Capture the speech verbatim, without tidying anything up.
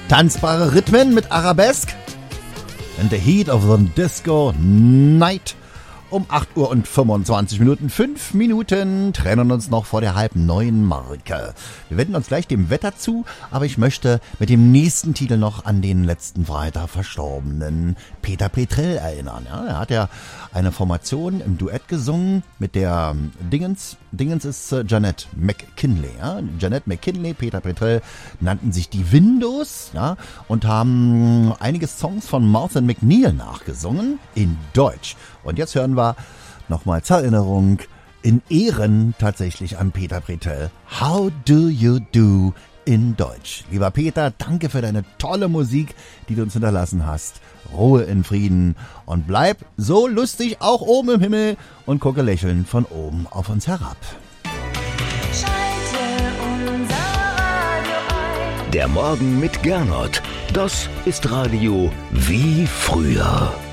Tanzbare Rhythmen mit Arabesque. In the heat of the disco night. Um acht Uhr und fünfundzwanzig Minuten. Fünf Minuten trennen uns noch vor der halb neuen Marke. Wir wenden uns gleich dem Wetter zu, aber ich möchte mit dem nächsten Titel noch an den letzten Freitag verstorbenen Peter Petrell erinnern. Ja, er hat ja eine Formation im Duett gesungen mit der Dingens. Dingens ist äh, Jeanette McKinley. Ja? Jeanette McKinley, Peter Petrell nannten sich die Windows, ja, und haben einige Songs von Martha McNeil nachgesungen in Deutsch. Und jetzt hören wir nochmal zur Erinnerung in Ehren tatsächlich an Peter Petrell. How do you do in Deutsch? Lieber Peter, danke für deine tolle Musik, die du uns hinterlassen hast. Ruhe in Frieden und bleib so lustig auch oben im Himmel und gucke lächelnd von oben auf uns herab. Schalte unser Radio ein. Der Morgen mit Gernot. Das ist Radio wie früher.